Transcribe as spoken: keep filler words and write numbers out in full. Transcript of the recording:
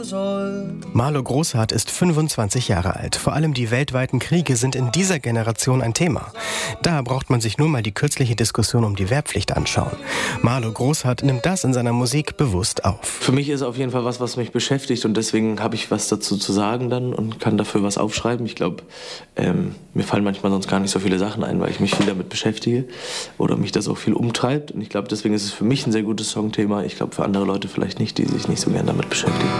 soll. Marlo Großhardt ist fünfundzwanzig Jahre alt. Vor allem die weltweiten Kriege sind in dieser Generation ein Thema. Da braucht man sich nur mal die kürzliche Diskussion um die Wehrpflicht anschauen. Marlo Großhardt nimmt das in seiner Musik bewusst auf. Für mich ist auf jeden Fall was, was mich beschäftigt, und deswegen habe ich was dazu zu sagen dann und kann dafür was aufschreiben. Ich glaube, ähm, mir fallen manchmal sonst gar nicht so viele Sachen ein, weil ich mich viel damit beschäftige oder mich das auch viel umtreibt, und ich glaube, deswegen ist es für mich ein sehr gutes Songthema. Ich glaube, für andere Leute vielleicht nicht, die sich nicht so gern damit beschäftigen.